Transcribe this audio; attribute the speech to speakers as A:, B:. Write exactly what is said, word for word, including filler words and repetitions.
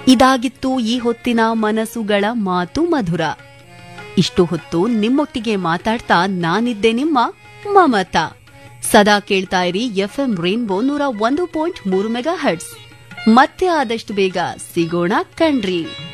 A: ಇದಾಗಿತ್ತು ಈ ಹೊತ್ತಿನ ಮನಸ್ಸುಗಳ ಮಾತು ಮಧುರ. ಇಷ್ಟು ಹೊತ್ತು ನಿಮ್ಮೊಟ್ಟಿಗೆ ಮಾತಾಡ್ತಾ ನಾನಿದ್ದೆ ನಿಮ್ಮ ಮಮತಾ. ಸದಾ ಕೇಳ್ತಾ ಇರಿ ಎಫ್ಎಂ ರೇನ್ಬೋ ನೂರ ಒಂದು ಪಾಯಿಂಟ್ ಮೂರು ಮೆಗಾ ಹರ್ಟ್ಸ್. ಮತ್ತೆ ಆದಷ್ಟು ಬೇಗ ಸಿಗೋಣ ಕಣ್ರಿ.